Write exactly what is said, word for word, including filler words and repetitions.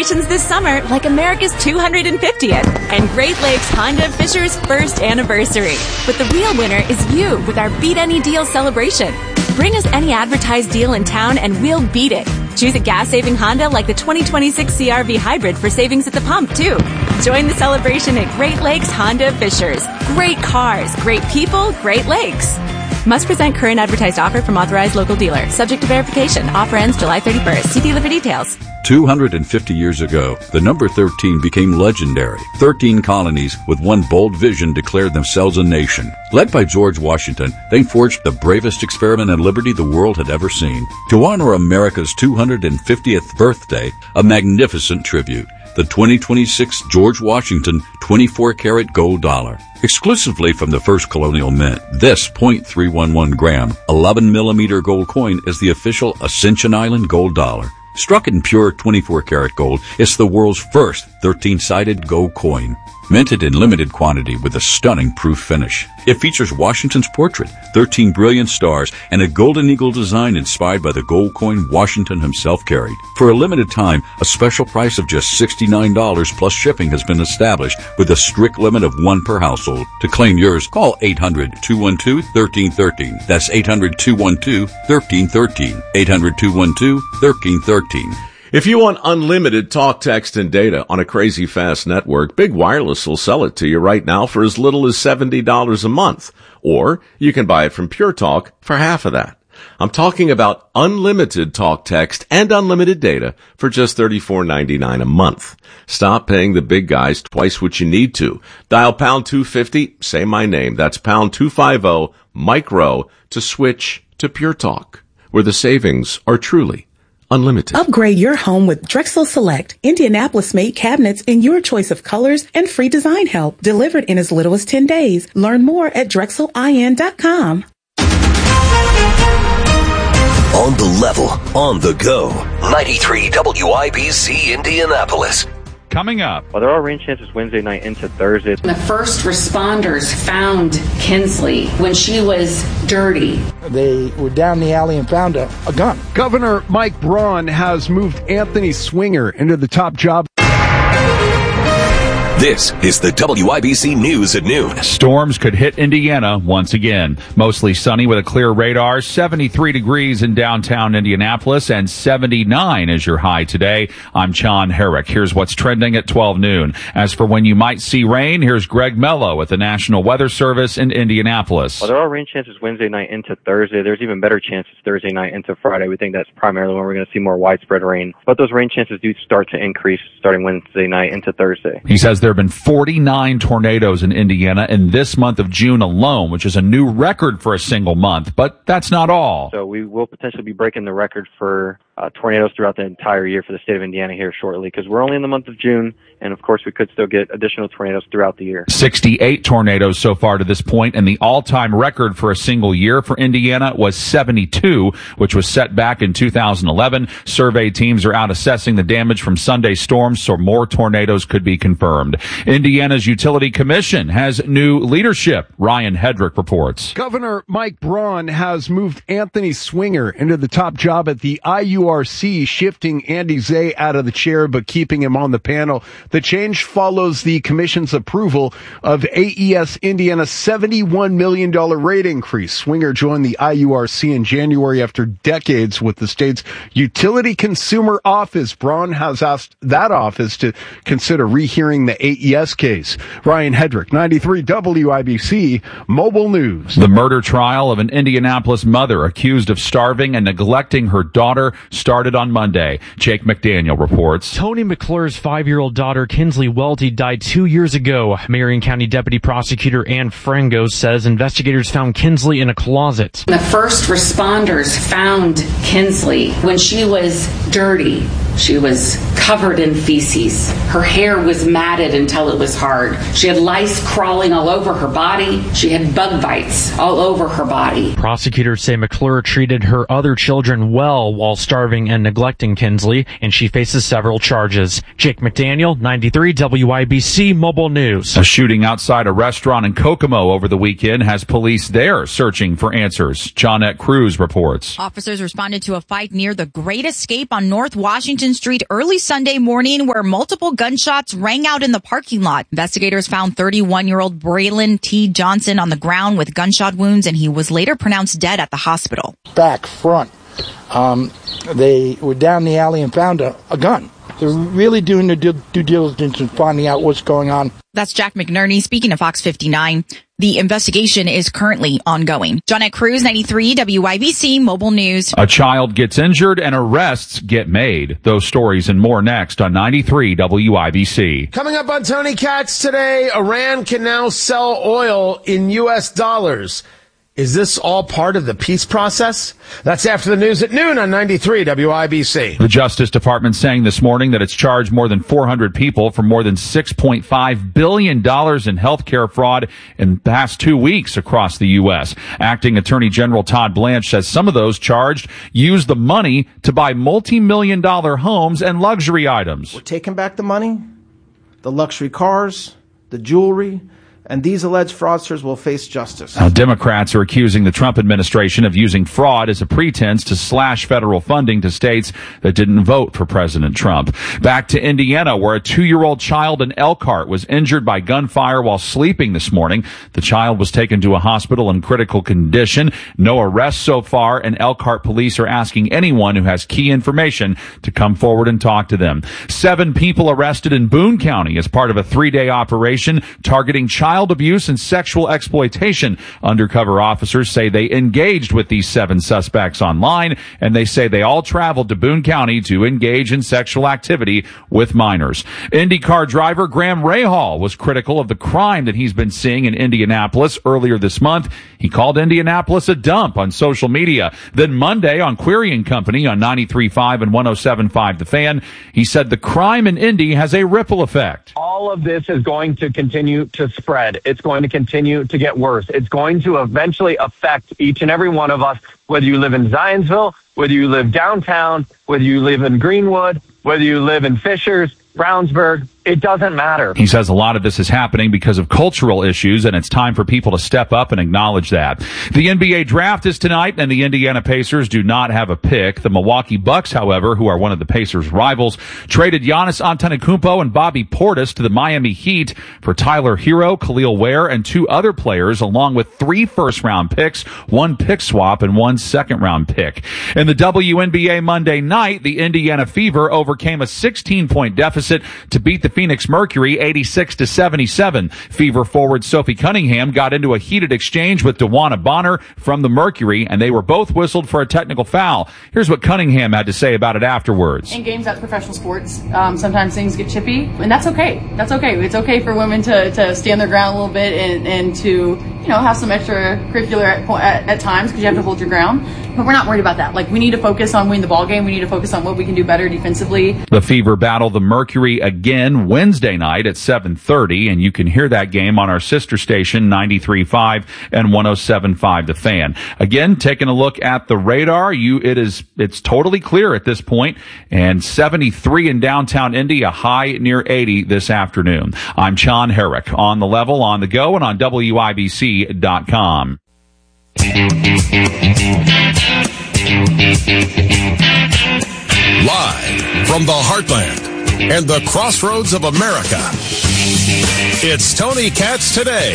celebrations this summer like America's two hundred fiftieth and Great Lakes Honda of Fisher's first anniversary. But the real winner is you with our Beat Any Deal celebration. Bring us any advertised deal in town and we'll beat it. Choose a gas-saving Honda like the twenty twenty-six C R V Hybrid for savings at the pump, too. Join the celebration at Great Lakes Honda of Fishers. Great cars, great people, Great Lakes. Must present current advertised offer from authorized local dealer. Subject to verification. Offer ends July thirty-first. See dealer for details. two hundred fifty years ago, the number thirteen became legendary. thirteen colonies with one bold vision declared themselves a nation. Led by George Washington, they forged the bravest experiment in liberty the world had ever seen. To honor America's two hundred fiftieth birthday, a magnificent tribute. The twenty twenty-six George Washington twenty-four karat gold dollar. Exclusively from the first colonial mint, this point three one one gram, eleven millimeter gold coin is the official Ascension Island gold dollar. Struck in pure twenty-four karat gold, it's the world's first thirteen-sided gold coin. Minted in limited quantity with a stunning proof finish. It features Washington's portrait, thirteen brilliant stars, and a golden eagle design inspired by the gold coin Washington himself carried. For a limited time, a special price of just sixty-nine dollars plus shipping has been established with a strict limit of one per household. To claim yours, call eight hundred, two one two, one three one three. That's eight hundred, two one two, one three one three. eight hundred, two one two, one three one three. If you want unlimited talk, text, and data on a crazy fast network, Big Wireless will sell it to you right now for as little as seventy dollars a month. Or you can buy it from Pure Talk for half of that. I'm talking about unlimited talk, text, and unlimited data for just thirty-four ninety-nine a month. Stop paying the big guys twice what you need to. Dial pound two fifty, say my name. That's pound two fifty, micro, to switch to Pure Talk, where the savings are truly unlimited. Upgrade your home with Drexel Select, Indianapolis-made cabinets in your choice of colors and free design help, delivered in as little as ten days. Learn more at drexel I N dot com. On the level, on the go. ninety-three W I B C Indianapolis. Coming up. Well, there are rain chances Wednesday night into Thursday. The first responders found Kinsley when she was dirty. They were down the alley and found a, a gun. Governor Mike Braun has moved Anthony Swinger into the top job. This is the W I B C News at noon. Storms could hit Indiana once again. Mostly sunny with a clear radar. seventy-three degrees in downtown Indianapolis and seventy-nine is your high today. I'm John Herrick. Here's what's trending at twelve noon. As for when you might see rain, here's Greg Mello at the National Weather Service in Indianapolis. Well, there are rain chances Wednesday night into Thursday. There's even better chances Thursday night into Friday. We think that's primarily when we're going to see more widespread rain. But those rain chances do start to increase starting Wednesday night into Thursday. He says there have been forty-nine tornadoes in Indiana in this month of June alone, which is a new record for a single month. But that's not all. So we will potentially be breaking the record for uh, tornadoes throughout the entire year for the state of Indiana here shortly, because we're only in the month of June, and of course we could still get additional tornadoes throughout the year. sixty-eight tornadoes so far to this point, and the all-time record for a single year for Indiana was seventy-two, which was set back in two thousand eleven. Survey teams are out assessing the damage from Sunday storms, so more tornadoes could be confirmed. Indiana's Utility Commission has new leadership. Ryan Hedrick reports. Governor Mike Braun has moved Anthony Swinger into the top job at the I U R C, shifting Andy Zay out of the chair but keeping him on the panel. The change follows the commission's approval of A E S Indiana's seventy-one million dollars rate increase. Swinger joined the I U R C in January after decades with the state's Utility Consumer Office. Braun has asked that office to consider rehearing the A E S case. Ryan Hedrick, ninety-three W I B C Mobile News. The murder trial of an Indianapolis mother accused of starving and neglecting her daughter started on Monday. Jake McDaniel reports. Tony McClure's five-year-old daughter, Kinsley Welty, died two years ago. Marion County Deputy Prosecutor Ann Frango says investigators found Kinsley in a closet. The first responders found Kinsley when she was dirty. She was covered in feces. Her hair was matted until it was hard. She had lice crawling all over her body. She had bug bites all over her body. Prosecutors say McClure treated her other children well while starving and neglecting Kinsley, and she faces several charges. Jake McDaniel, ninety-three W I B C Mobile News. A shooting outside a restaurant in Kokomo over the weekend has police there searching for answers. Johnette Cruz reports. Officers responded to a fight near the Great Escape on North Washington Regent Street early Sunday morning where multiple gunshots rang out in the parking lot. Investigators found thirty-one-year-old Braylon T. Johnson on the ground with gunshot wounds, and he was later pronounced dead at the hospital. Back, front. Um, they were down the alley and found a, a gun. They're really doing the due, due diligence and finding out what's going on. That's Jack McNerney speaking to Fox fifty-nine. The investigation is currently ongoing. Johnette Cruz, ninety-three W I B C Mobile News. A child gets injured and arrests get made. Those stories and more next on ninety-three W I B C. Coming up on Tony Katz today, Iran can now sell oil in U S dollars. Is this all part of the peace process? That's after the news at noon on ninety-three W I B C. The Justice Department saying this morning that it's charged more than four hundred people for more than six point five billion dollars in health care fraud in the past two weeks across the U S. Acting Attorney General Todd Blanche says some of those charged used the money to buy multi-million dollar homes and luxury items. We're taking back the money, the luxury cars, the jewelry, and these alleged fraudsters will face justice. Now, Democrats are accusing the Trump administration of using fraud as a pretense to slash federal funding to states that didn't vote for President Trump. Back to Indiana, where a two-year-old child in Elkhart was injured by gunfire while sleeping this morning. The child was taken to a hospital in critical condition. No arrests so far, and Elkhart police are asking anyone who has key information to come forward and talk to them. Seven people arrested in Boone County as part of a three-day operation targeting child Child abuse and sexual exploitation. Undercover officers say they engaged with these seven suspects online, and they say they all traveled to Boone County to engage in sexual activity with minors. IndyCar driver Graham Rahal was critical of the crime that he's been seeing in Indianapolis earlier this month. He called Indianapolis a dump on social media. Then Monday on Query and Company on ninety-three point five and one oh seven point five The Fan, he said the crime in Indy has a ripple effect. All of this is going to continue to spread. It's going to continue to get worse. It's going to eventually affect each and every one of us, whether you live in Zionsville, whether you live downtown, whether you live in Greenwood, whether you live in Fishers, Brownsburg. It doesn't matter. He says a lot of this is happening because of cultural issues, and it's time for people to step up and acknowledge that. The N B A draft is tonight, and the Indiana Pacers do not have a pick. The Milwaukee Bucks, however, who are one of the Pacers' rivals, traded Giannis Antetokounmpo and Bobby Portis to the Miami Heat for Tyler Hero, Khalil Ware, and two other players, along with three first-round picks, one pick swap, and one second-round pick. In the W N B A Monday night, the Indiana Fever overcame a sixteen-point deficit to beat the Phoenix Mercury eighty-six to seventy-seven. Fever forward Sophie Cunningham got into a heated exchange with DeWanna Bonner from the Mercury, and they were both whistled for a technical foul. Here's what Cunningham had to say about it afterwards. In games, that's professional sports. Um, sometimes things get chippy, and that's okay. That's okay. It's okay for women to, to stand their ground a little bit and, and to, you know, have some extracurricular at, at, at times because you have to hold your ground. But we're not worried about that. Like, we need to focus on winning the ball game. We need to focus on what we can do better defensively. The Fever battle the Mercury again Wednesday night at seven thirty, and you can hear that game on our sister station ninety-three point five and one oh seven point five The Fan. Again, taking a look at the radar, you it is it's totally clear at this point, and seventy-three in downtown Indy, a high near eighty this afternoon. I'm John Herrick on the level, on the go, and on W I B C dot com. Live from the heartland and the crossroads of America, it's Tony Katz Today.